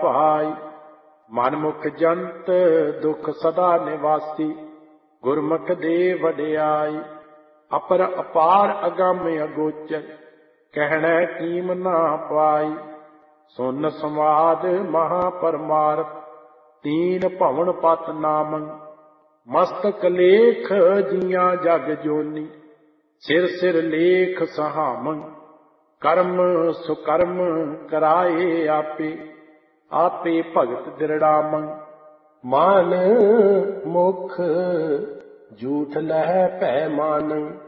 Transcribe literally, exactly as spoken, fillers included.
ਭਾਈ। ਮਨ ਮੁਖ ਜੰਤ ਦੁਖ ਸਦਾ ਨਿਵਾਸੀ, ਗੁਰਮੁਖ ਦੇ ਵਡਿਆਈ। ਅਪਰ ਅਪਾਰ ਅਗੰਮ ਅਗੋਚਰ, ਕਹਿਣਾ ਕੀਮ ਨਾ ਪਾਈ। ਸੁਨ ਸੰਵਾਦ ਮਹਾ ਪਰਮਾਰਥ, ਤੀਨ ਭਵਨ ਪਤ ਨਾਮੰ। ਮਸਤਕ ਲੇਖ ਜੀਆਂ ਜਗ ਜੋਨੀ, ਸਿਰ ਸਿਰ ਲੇਖ ਸਹਾਮੰ। ਕਰਮ ਸੁਕਰਮ ਕਰਾਏ ਆਪੇ, ਆਪੇ ਭਗਤ ਦਿਰੜਾਮੰ। ਮਨ ਮੁਖ ਝੂਠ ਲਹੈ ਭੈ ਮਾਨੰ,